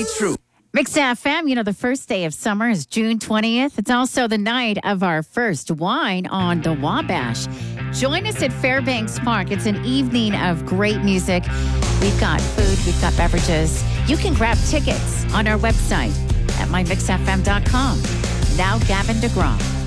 true. Mix FM, the first day of summer is June 20th. It's also the night of our first wine on the Wabash. Join us at Fairbanks Park. It's an evening of great music. We've got food, we've got beverages. You can grab tickets on our website at mymixfm.com. Now, Gavin DeGraw.